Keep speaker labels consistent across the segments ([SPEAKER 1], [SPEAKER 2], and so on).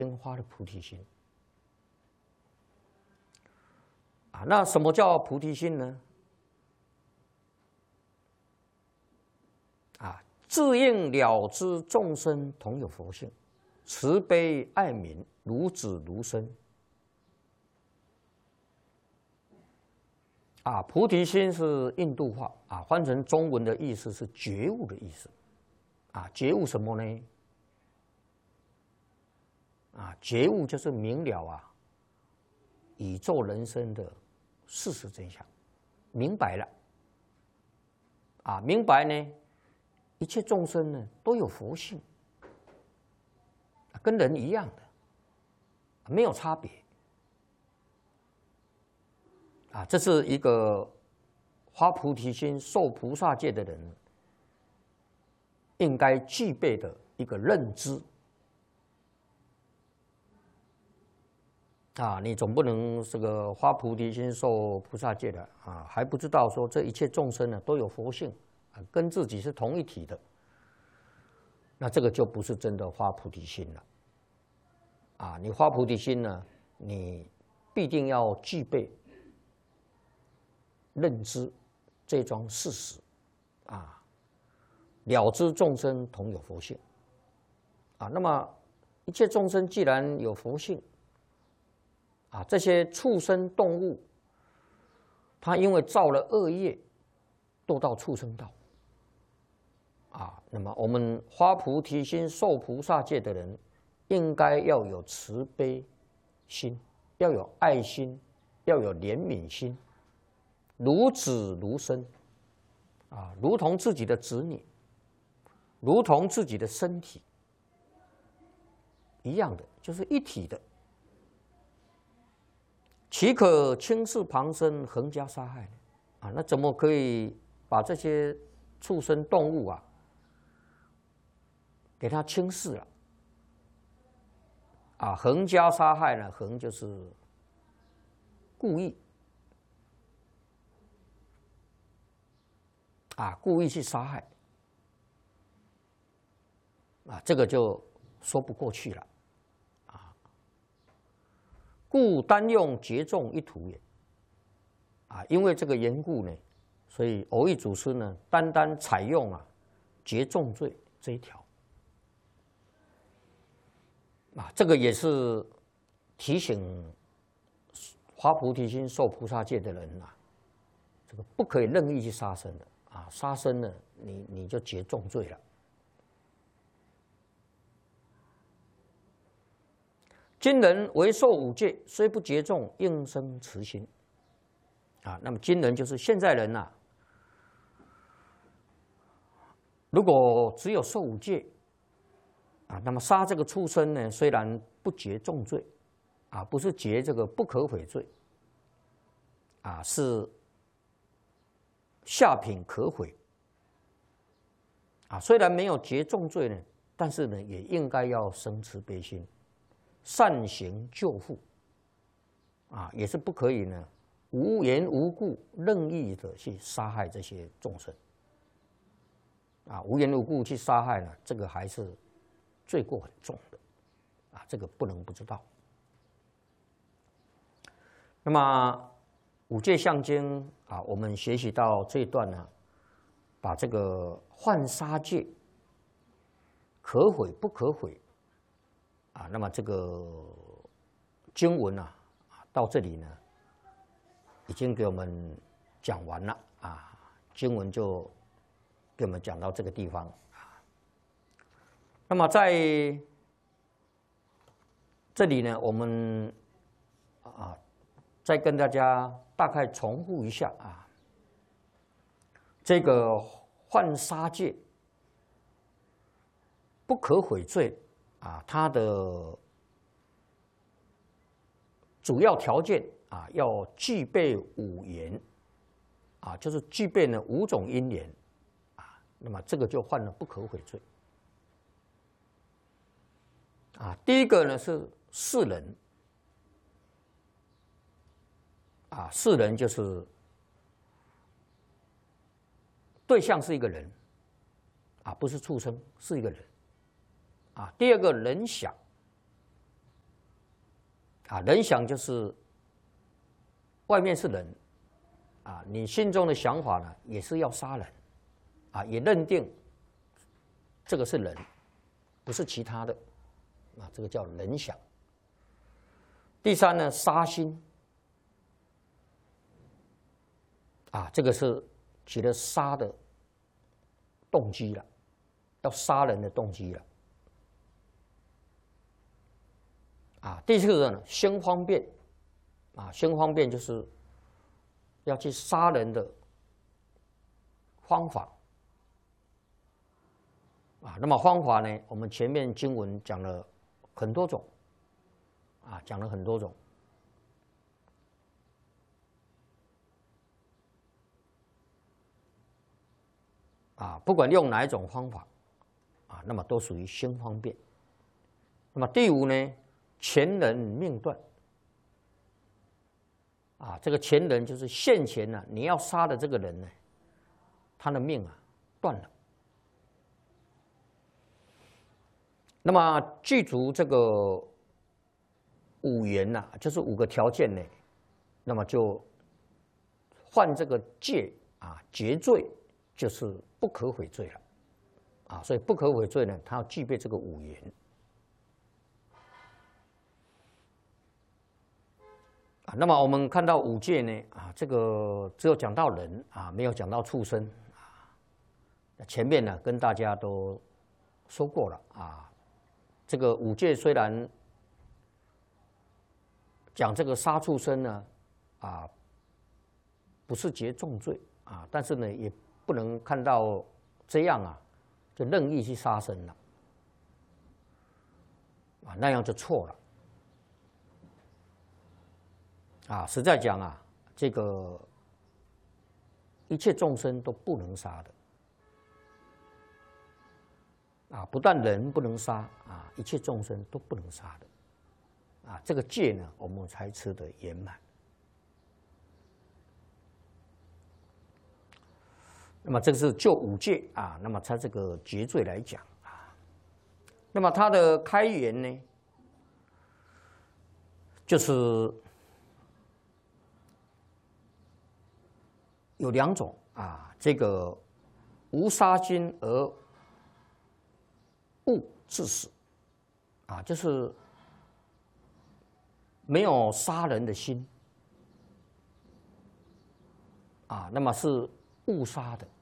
[SPEAKER 1] 发的菩提心啊。那什么叫菩提心呢？啊，自应了知众生同有佛性，慈悲爱民，如子如身。啊，菩提心是印度话啊，翻成中文的意思是觉悟的意思。啊，觉悟什么呢？啊，觉悟就是明了啊，宇宙人生的事实真相，明白了。啊，明白呢，一切众生呢都有佛性，跟人一样的，没有差别。啊，这是一个发菩提心、受菩萨戒的人应该具备的一个认知。啊，你总不能这个发菩提心、受菩萨戒的啊，还不知道说这一切众生呢都有佛性啊，跟自己是同一体的，那这个就不是真的发菩提心了。啊，你发菩提心呢，你必定要具备认知这桩事实，啊，了知众生同有佛性，啊，那么一切众生既然有佛性，啊，这些畜生动物，它因为造了恶业，堕到畜生道，啊，那么我们发菩提心、受菩萨戒的人，应该要有慈悲心，要有爱心，要有怜悯心。如子如身，啊，如同自己的子女，如同自己的身体一样的，就是一体的。岂可轻视旁生，横加杀害呢？啊，那怎么可以把这些畜生动物啊，给他轻视了？啊，横加杀害呢？横就是故意。啊，故意去杀害，啊，这个就说不过去了，啊，故单用劫众一途也，啊，因为这个缘故呢，所以蕅益祖师呢，单单采用啊劫众罪这一条，啊，这个也是提醒发菩提心、受菩萨戒的人啊，这个不可以任意去杀生的。啊，杀生呢，你就结重罪了。今人为受五戒，虽不结重，应生慈心。啊，那么今人就是现在人呐，如果只有受五戒，啊，那么杀这个畜生呢，虽然不结重罪，啊，不是结这个不可悔罪，啊，是下品可悔，啊，虽然没有结重罪呢，但是呢，也应该要生慈悲心，善行救护，啊，也是不可以呢，无缘无故任意的去杀害这些众生，啊，无缘无故去杀害呢，这个还是罪过很重的，啊，这个不能不知道。那么五戒相经啊，我们学习到这一段呢，把这个犯杀戒可悔不可悔啊，那么这个经文啊，到这里呢，已经给我们讲完了啊，经文就给我们讲到这个地方啊。那么在这里呢，我们啊，再跟大家大概重复一下啊，这个犯杀戒不可悔罪啊，它的主要条件啊，要具备五缘啊，就是具备了五种因缘啊，那么这个就犯了不可悔罪啊。第一个呢是世人。啊，世人就是对象是一个人，啊，不是畜生，是一个人，啊。第二个人想， 人想就是外面是人，你心中的想法呢也是要杀人，也认定这个是人，不是其他的，这个叫人想。第三呢，杀心，这个是起了杀的动机了，要杀人的动机了。第四个呢，先方便，先方便就是要去杀人的方法，那么方法呢，我们前面经文讲了很多种，讲了很多种，不管用哪一种方法，那么都属于先方便。那么第五呢？前人命断，这个前人就是现前呢，你要杀的这个人呢，他的命断了。那么具足这个五缘就是5个条件呢，那么就犯这个戒结罪，就是不可悔罪了，所以不可悔罪呢，它要具备这个5缘。那么我们看到5戒呢，这个只有讲到人没有讲到畜生前面呢跟大家都说过了这个5戒虽然讲这个杀畜生呢不是结重罪但是呢也不能看到这样就任意去杀生了那样就错了。实在讲这个一切众生都不能杀的不但人不能杀一切众生都不能杀的这个戒呢，我们才吃得圆满。那么这个是就5戒那么它这个结罪来讲那么它的开源呢，就是有2种这个无杀心而勿致死就是没有杀人的心那么是误杀的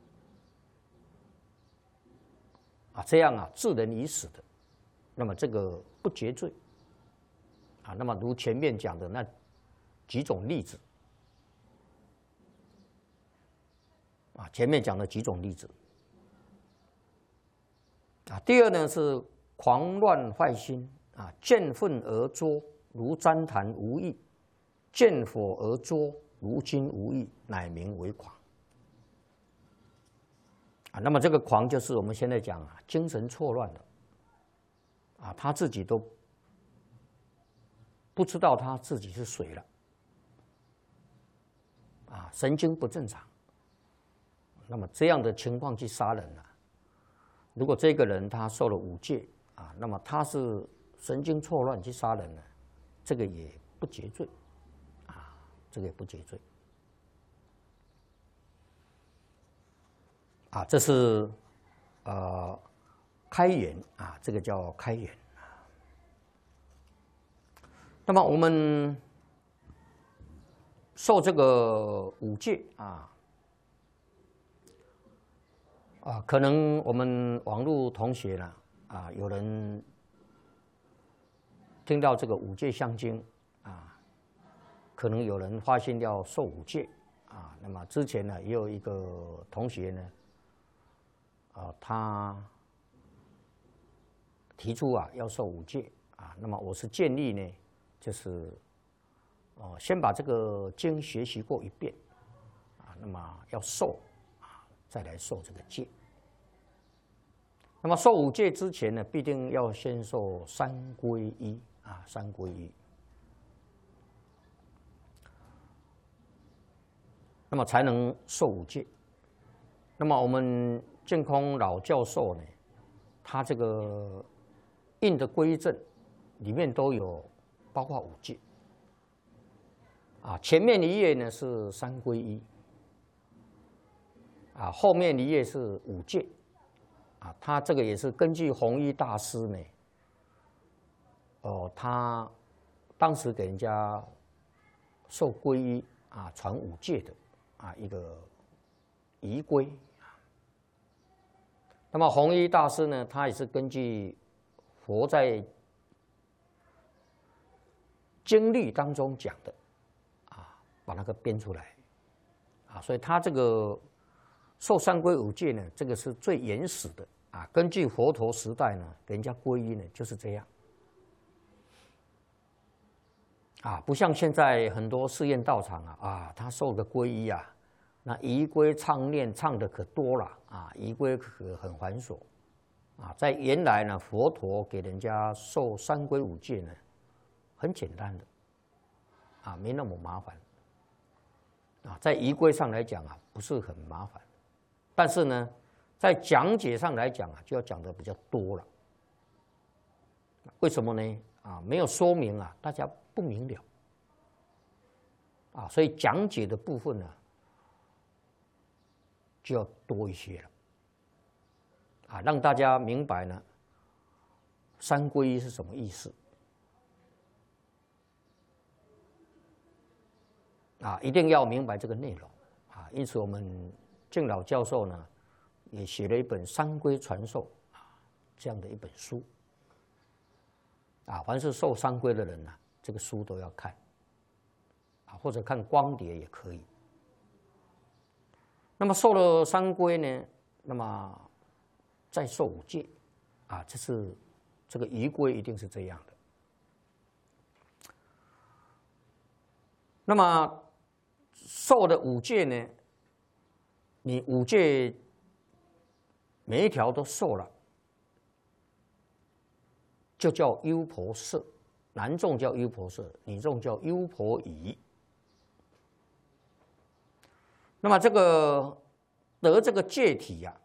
[SPEAKER 1] 这样致人于死的，那么这个不结罪那么如前面讲的那几种例子前面讲了几种例子第二呢是狂乱坏心见粪而作，如旃檀无益；见火而作，如金无益，乃名为狂那么这个狂就是我们现在讲精神错乱的他自己都不知道他自己是谁了神经不正常。那么这样的情况去杀人如果这个人他受了5戒那么他是神经错乱去杀人呢，这个也不结罪这个也不结罪这是开源这个叫开源那么我们受这个5戒可能我们网络同学呢有人听到这个5戒相经可能有人发现要受5戒那么之前呢也有一个同学呢他提出要受5戒那么我是建议呢就是先把这个经学习过一遍那么要受再来受这个戒。那么受5戒之前呢，必定要先受3皈依3皈依。那么才能受5戒。那么我们净空老教授呢，他这个印的规证里面都有包括五戒。啊，前面一页呢是三皈依，啊，后面一页是五戒，啊，他这个也是根据弘一大师呢，他当时给人家受皈依啊，传五戒的啊一个仪规。那么弘一大师呢，他也是根据佛在经律当中讲的。把那个编出来，啊，所以他这个受三皈五戒呢，这个是最原始的啊。根据佛陀时代呢，给人家皈依呢就是这样，啊，不像现在很多寺院道场啊，他受个皈依啊，那仪规唱念唱的可多了啊，仪规可很繁琐，啊，在原来呢，佛陀给人家受三皈五戒呢，很简单的，啊，没那么麻烦。啊，在仪规上来讲啊，不是很麻烦，但是呢，在讲解上来讲啊，就要讲的比较多了。为什么呢？啊，没有说明啊，大家不明了。啊，所以讲解的部分呢，就要多一些了。啊，让大家明白呢，三皈依是什么意思。啊，一定要明白这个内容啊！因此，我们敬老教授呢，也写了一本《三皈传授》啊这样的一本书。啊，凡是受三皈的人呢，这个书都要看，啊，或者看光碟也可以。那么受了三皈呢，那么再受五戒，啊，这个仪规一定是这样的。那么受的五戒呢，你五戒每一条都受了，就叫优婆塞。男众叫优婆塞，女众叫优婆夷。那么这个得这个戒体呀，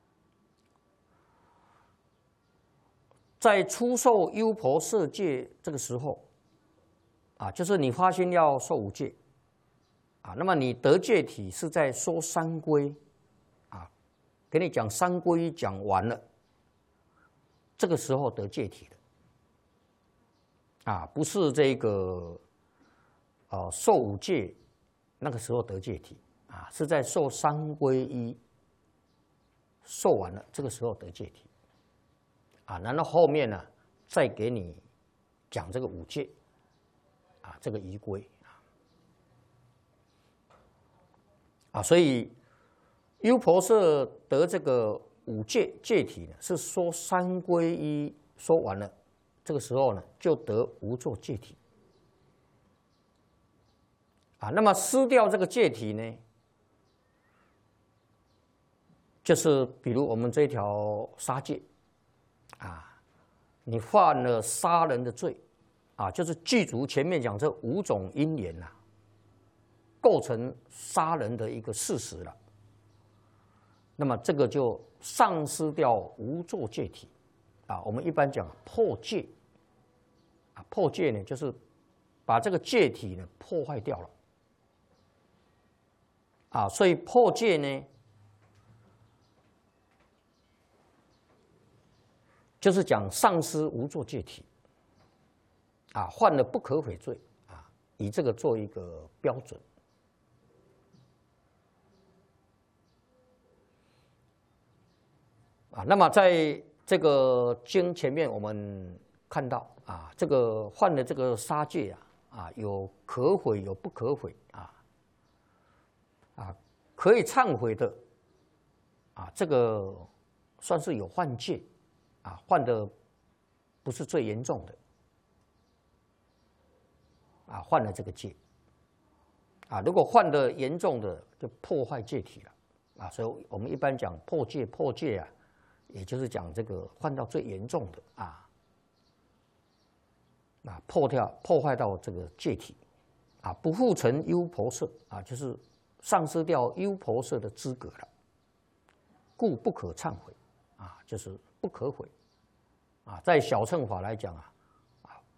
[SPEAKER 1] 在出受优婆塞戒这个时候，啊，就是你发心要受五戒。啊，那么你得戒体是在说三皈，啊，给你讲三皈讲完了，这个时候得戒体的，啊，不是这个，受五戒那个时候得戒体，啊，是在受三皈依，受完了这个时候得戒体，啊，然后后面呢再给你讲这个五戒，啊，这个仪规。啊，所以优婆塞得这个五戒戒体呢，是说三皈依说完了，这个时候呢就得无作戒体。啊，那么失掉这个戒体呢，就是比如我们这条杀戒，啊，你犯了杀人的罪，啊，就是具足前面讲这五种因缘呐。构成杀人的一个事实了，那么这个就丧失掉无作戒体，啊，我们一般讲破戒，啊，破戒呢就是把这个戒体呢破坏掉了，啊，所以破戒呢就是讲丧失无作戒体，啊，犯了不可悔罪，啊，以这个做一个标准。啊，那么在这个经前面我们看到啊，这个犯的这个杀戒啊，有可悔有不可悔啊，可以忏悔的啊，这个算是有犯戒啊，犯的不是最严重的啊，犯了这个戒啊，如果犯的严重的就破坏戒体了啊，所以我们一般讲破戒啊。也就是讲这个犯到最严重的破坏到这个戒体，啊，不复成优婆塞啊，就是丧失掉优婆塞的资格了，故不可忏悔啊，就是不可悔啊。在小乘法来讲啊，